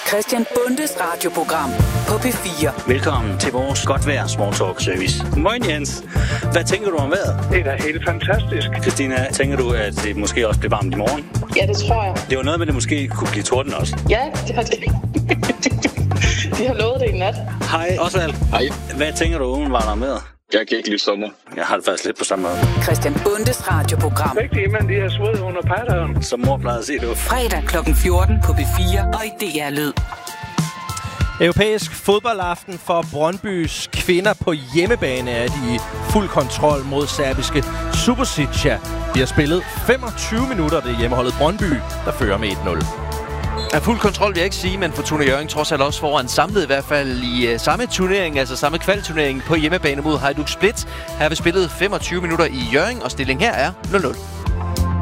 Christian Bundes radioprogram på P4. Velkommen til vores godt vejr small talk service. Moin Jens. Hvad tænker du om vejret? Det er da helt fantastisk. Christina, tænker du, at det måske også bliver varmt i morgen? Ja, det tror jeg. Det var noget med, at det måske kunne blive torden også. Ja, det har det. De har lovet det i nat. Hej, Osvald. Hej. Hvad tænker du umiddelbart om vejret? Jeg kan ikke lide sommer. Jeg har det faktisk lidt på samme måde. Christian Bundes radioprogram. Rigtig, men de har svået under patteren. Som mor plejede at sige, det var Fredag kl. 14 på P4 og i DR Lyd. Europæisk fodboldaften for Brøndbys kvinder på hjemmebane er de i fuld kontrol mod serbiske Subotica. De har spillet 25 minutter, det hjemmeholdet Brøndby, der fører med 1-0. Af fuld kontrol vil jeg ikke sige, men Fortuna Hjørring trods alt også foran samlet i hvert fald i samme turnering, altså samme kvalturnering på hjemmebane mod Hajduk Split. Her har vi spillet 25 minutter i Hjørring, og stillingen her er 0-0.